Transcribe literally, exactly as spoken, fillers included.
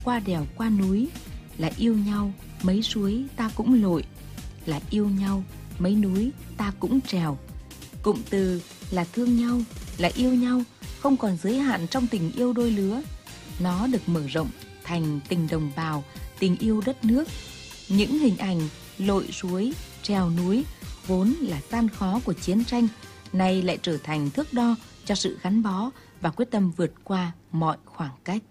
qua đèo qua núi, là yêu nhau mấy suối ta cũng lội, là yêu nhau mấy núi ta cũng trèo. Cụm từ là thương nhau, là yêu nhau không còn giới hạn trong tình yêu đôi lứa. Nó được mở rộng thành tình đồng bào, tình yêu đất nước. Những hình ảnh lội suối, trèo núi vốn là gian khó của chiến tranh, nay lại trở thành thước đo cho sự gắn bó và quyết tâm vượt qua mọi khoảng cách.